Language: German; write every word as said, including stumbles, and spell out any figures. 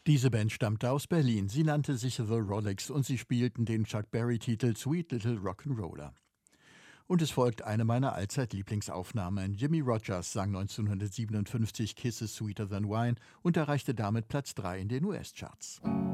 Diese Band stammte aus Berlin. Sie nannte sich The Rollicks und sie spielten den Chuck Berry-Titel Sweet Little Rock'n'Roller. Und es folgt eine meiner Allzeit-Lieblingsaufnahmen. Jimmie Rodgers sang neunzehnhundertsiebenundfünfzig Kisses Sweeter Than Wine und erreichte damit Platz drei in den U S-Charts.